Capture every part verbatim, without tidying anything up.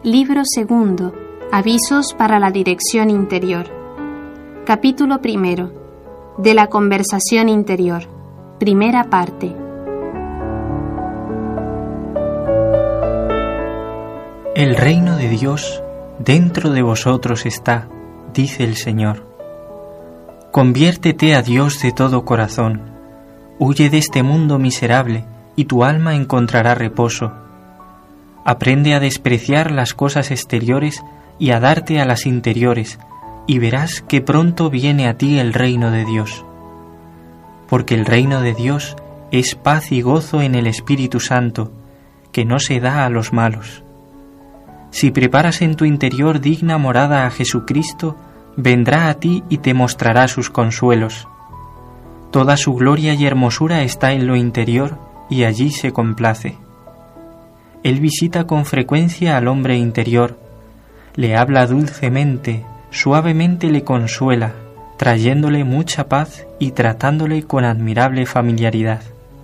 Libro segundo. Avisos para la dirección interior. Capítulo primero. De la conversación interior. Primera parte. El reino de Dios dentro de vosotros está, dice el Señor. Conviértete a Dios de todo corazón. Huye de este mundo miserable y tu alma encontrará reposo. Aprende a despreciar las cosas exteriores y a darte a las interiores, y verás que pronto viene a ti el reino de Dios. Porque el reino de Dios es paz y gozo en el Espíritu Santo, que no se da a los malos. Si preparas en tu interior digna morada a Jesucristo, vendrá a ti y te mostrará sus consuelos. Toda su gloria y hermosura está en lo interior, y allí se complace. Él visita con frecuencia al hombre interior, le habla dulcemente, suavemente le consuela, trayéndole mucha paz y tratándole con admirable familiaridad.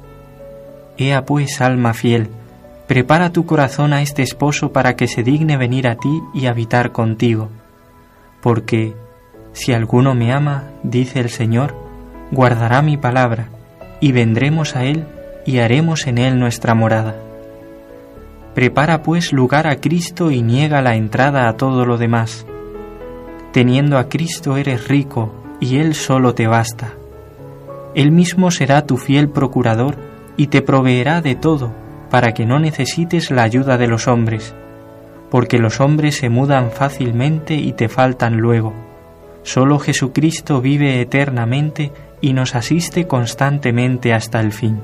Ea pues, alma fiel, prepara tu corazón a este esposo para que se digne venir a ti y habitar contigo, porque si alguno me ama, dice el Señor, guardará mi palabra, y vendremos a él y haremos en él nuestra morada. Prepara pues lugar a Cristo y niega la entrada a todo lo demás. Teniendo a Cristo eres rico y Él solo te basta. Él mismo será tu fiel procurador y te proveerá de todo para que no necesites la ayuda de los hombres, porque los hombres se mudan fácilmente y te faltan luego. Solo Jesucristo vive eternamente y nos asiste constantemente hasta el fin.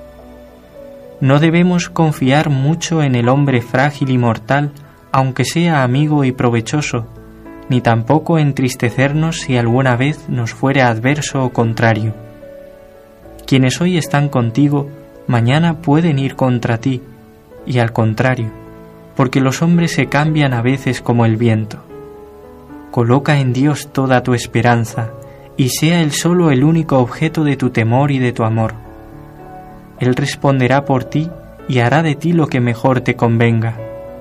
No debemos confiar mucho en el hombre frágil y mortal, aunque sea amigo y provechoso, ni tampoco entristecernos si alguna vez nos fuere adverso o contrario. Quienes hoy están contigo, mañana pueden ir contra ti, y al contrario, porque los hombres se cambian a veces como el viento. Coloca en Dios toda tu esperanza, y sea Él solo el único objeto de tu temor y de tu amor. Él responderá por ti y hará de ti lo que mejor te convenga.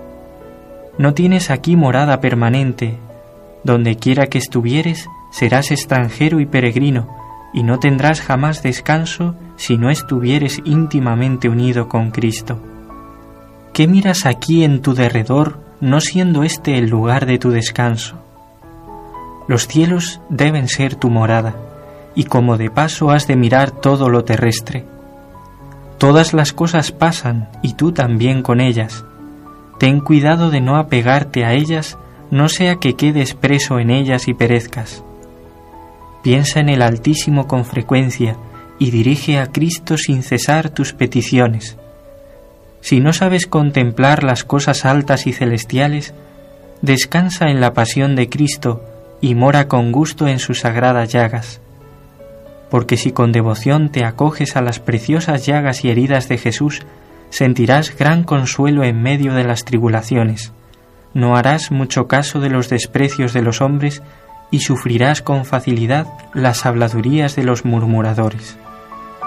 No tienes aquí morada permanente. Donde quiera que estuvieres, serás extranjero y peregrino, y no tendrás jamás descanso si no estuvieres íntimamente unido con Cristo. ¿Qué miras aquí en tu derredor, no siendo este el lugar de tu descanso? Los cielos deben ser tu morada, y como de paso has de mirar todo lo terrestre. Todas las cosas pasan, y tú también con ellas. Ten cuidado de no apegarte a ellas, no sea que quedes preso en ellas y perezcas. Piensa en el Altísimo con frecuencia, y dirige a Cristo sin cesar tus peticiones. Si no sabes contemplar las cosas altas y celestiales, descansa en la pasión de Cristo, y mora con gusto en sus sagradas llagas. Porque si con devoción te acoges a las preciosas llagas y heridas de Jesús, sentirás gran consuelo en medio de las tribulaciones, no harás mucho caso de los desprecios de los hombres y sufrirás con facilidad las habladurías de los murmuradores.